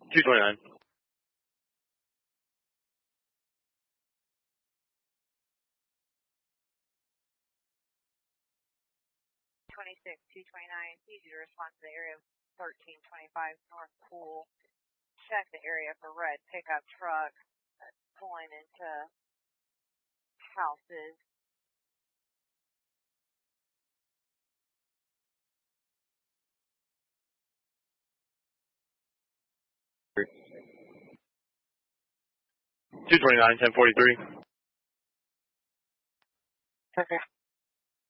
229. Six 229, easy to respond to the area of 1325 North Pool. Check the area for red pickup truck pulling into houses. $229, 1043. Okay.